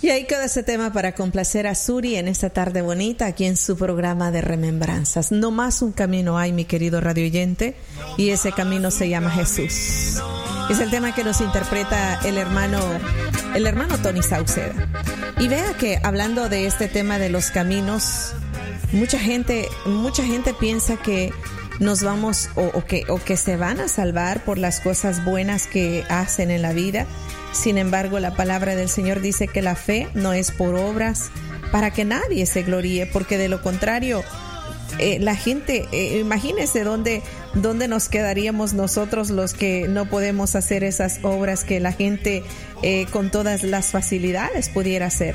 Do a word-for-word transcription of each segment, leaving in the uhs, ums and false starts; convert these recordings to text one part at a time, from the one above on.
Y ahí queda ese tema para complacer a Suri en esta tarde bonita aquí en su programa de remembranzas. No más un camino hay, mi querido radio oyente, y ese camino se llama Jesús. Es el tema que nos interpreta el hermano, el hermano Tony Sauceda. Y vea que hablando de este tema de los caminos, mucha gente, mucha gente piensa que nos vamos o, o, que, o que se van a salvar por las cosas buenas que hacen en la vida. Sin embargo, la palabra del Señor dice que la fe no es por obras para que nadie se gloríe, porque de lo contrario, eh, la gente, eh, imagínese dónde, dónde nos quedaríamos nosotros los que no podemos hacer esas obras que la gente eh, con todas las facilidades pudiera hacer.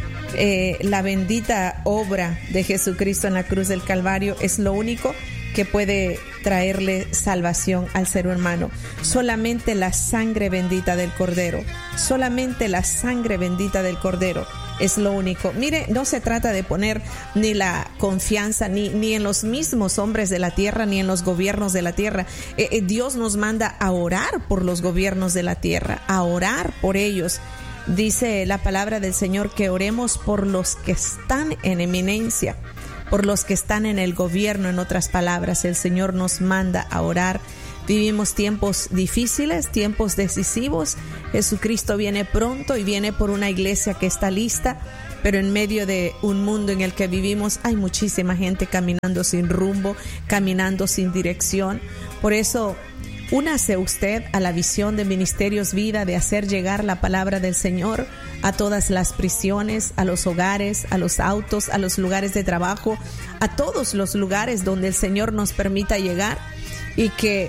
Eh, la bendita obra de Jesucristo en la cruz del Calvario es lo único que puede traerle salvación al ser humano. Solamente la sangre bendita del Cordero, solamente la sangre bendita del Cordero es lo único. Mire, no se trata de poner ni la confianza ni, ni en los mismos hombres de la tierra, ni en los gobiernos de la tierra. Eh, eh, Dios nos manda a orar por los gobiernos de la tierra, a orar por ellos. Dice la palabra del Señor que oremos por los que están en eminencia, por los que están en el gobierno. En otras palabras, el Señor nos manda a orar. Vivimos tiempos difíciles, tiempos decisivos. Jesucristo viene pronto y viene por una iglesia que está lista, pero en medio de un mundo en el que vivimos hay muchísima gente caminando sin rumbo, caminando sin dirección. Por eso, únase usted a la visión de Ministerios Vida de hacer llegar la palabra del Señor a todas las prisiones, a los hogares, a los autos, a los lugares de trabajo, a todos los lugares donde el Señor nos permita llegar, y que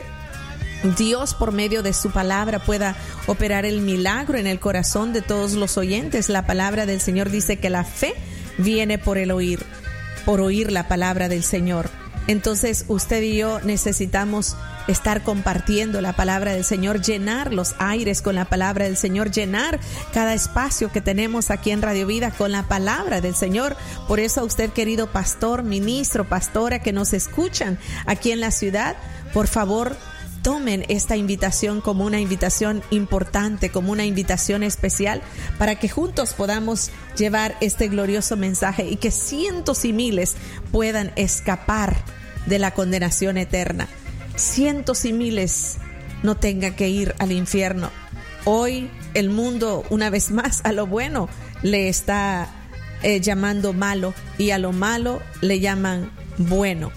Dios por medio de su palabra pueda operar el milagro en el corazón de todos los oyentes. La palabra del Señor dice que la fe viene por el oír, por oír la palabra del Señor. Entonces usted y yo necesitamos estar compartiendo la palabra del Señor, llenar los aires con la palabra del Señor, llenar cada espacio que tenemos aquí en Radio Vida con la palabra del Señor. Por eso a usted, querido pastor, ministro, pastora que nos escuchan aquí en la ciudad, por favor, tomen esta invitación como una invitación importante, como una invitación especial, para que juntos podamos llevar este glorioso mensaje y que cientos y miles puedan escapar de la condenación eterna. Cientos y miles no tengan que ir al infierno. Hoy el mundo, una vez más, a lo bueno le está eh, llamando malo, y a lo malo le llaman bueno.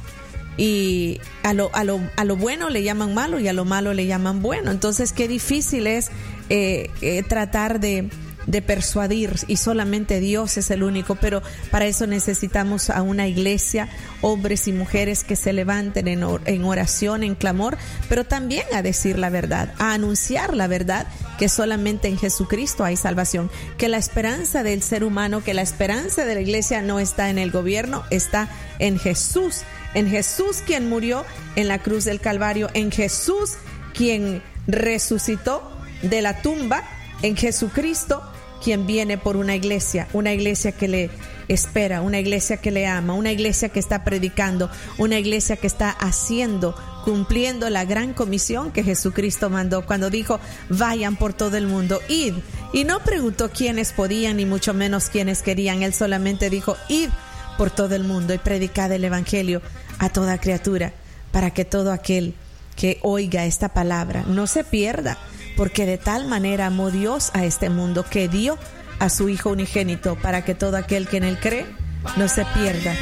Y a lo, a, lo, a lo bueno le llaman malo y a lo malo le llaman bueno. Entonces, qué difícil es eh, eh, tratar de, de persuadir, y solamente Dios es el único. Pero para eso necesitamos a una iglesia, hombres y mujeres que se levanten en, or, en oración, en clamor, pero también a decir la verdad, a anunciar la verdad, que solamente en Jesucristo hay salvación, que la esperanza del ser humano, que la esperanza de la iglesia no está en el gobierno, está en Jesús. En Jesús, quien murió en la cruz del Calvario, en Jesús, quien resucitó de la tumba, en Jesucristo, quien viene por una iglesia, una iglesia que le espera, una iglesia que le ama, una iglesia que está predicando, una iglesia que está haciendo, cumpliendo la gran comisión que Jesucristo mandó cuando dijo: vayan por todo el mundo, id. Y no preguntó quiénes podían, ni mucho menos quiénes querían. Él solamente dijo: id por todo el mundo y predicad el evangelio a toda criatura, para que todo aquel que oiga esta palabra no se pierda, porque de tal manera amó Dios a este mundo que dio a su Hijo unigénito, para que todo aquel que en él cree no se pierda,